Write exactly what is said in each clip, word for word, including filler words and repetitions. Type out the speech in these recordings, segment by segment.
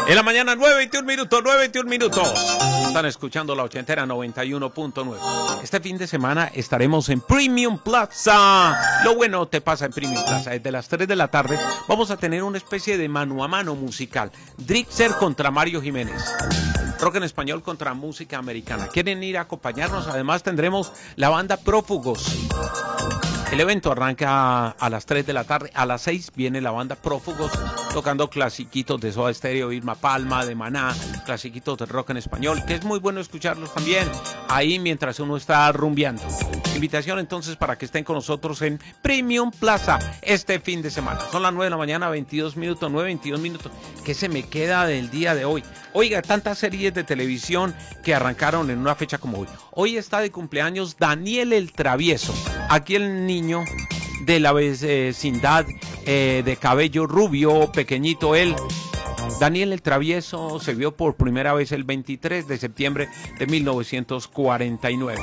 En la mañana, nueve veintiún minutos, nueve veintiún minutos. Están escuchando la ochentera noventa y uno punto nueve. Este fin de semana estaremos en Premium Plaza. Lo bueno te pasa en Premium Plaza. Desde las tres de la tarde vamos a tener una especie de mano a mano musical. Drixer contra Mario Jiménez. Rock en español contra música americana. ¿Quieren ir a acompañarnos? Además tendremos la banda Prófugos. El evento arranca a las tres de la tarde. A las seis viene la banda Prófugos tocando clasiquitos de Soda Stereo, Irma Palma, de Maná, clasiquitos de rock en español, que es muy bueno escucharlos también ahí mientras uno está rumbeando. Invitación entonces para que estén con nosotros en Premium Plaza este fin de semana. Son las nueve de la mañana, veintidós minutos, nueve, veintidós minutos. ¿Qué se me queda del día de hoy? Oiga, tantas series de televisión que arrancaron en una fecha como hoy. Hoy está de cumpleaños Daniel el Travieso. Aquí el niño de la vecindad, eh, de cabello rubio, pequeñito él. Daniel el Travieso se vio por primera vez el veintitrés de septiembre de mil novecientos cuarenta y nueve.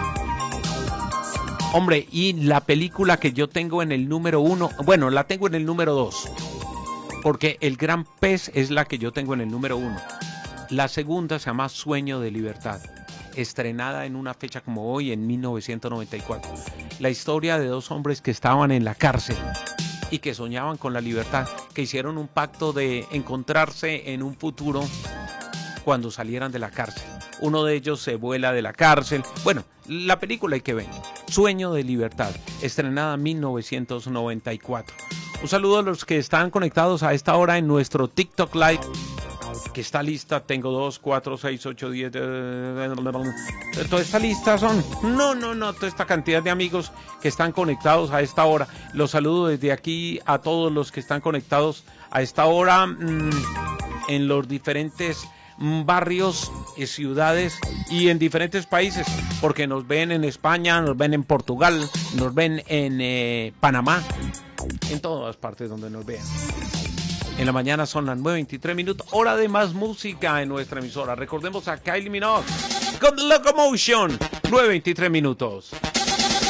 Hombre, y la película que yo tengo en el número uno, bueno, la tengo en el número dos, porque El Gran Pez es la que yo tengo en el número uno. La segunda se llama Sueño de Libertad, estrenada en una fecha como hoy, en mil novecientos noventa y cuatro. La historia de dos hombres que estaban en la cárcel y que soñaban con la libertad, que hicieron un pacto de encontrarse en un futuro cuando salieran de la cárcel. Uno de ellos se vuela de la cárcel. Bueno, la película hay que ver. Sueño de Libertad, estrenada en mil novecientos noventa y cuatro. Un saludo a los que están conectados a esta hora en nuestro TikTok Live, que está lista. Tengo dos, cuatro, seis, ocho, diez. Toda esta lista son. No, no, no. Toda esta cantidad de amigos que están conectados a esta hora. Los saludo desde aquí a todos los que están conectados a esta hora mmm, en los diferentes barrios y ciudades y en diferentes países, porque nos ven en España, nos ven en Portugal, nos ven en eh, Panamá, en todas partes donde nos vean. En la mañana son las nueve veintitrés minutos, hora de más música en nuestra emisora. Recordemos a Kylie Minogue con The Locomotion, nueve veintitrés minutos.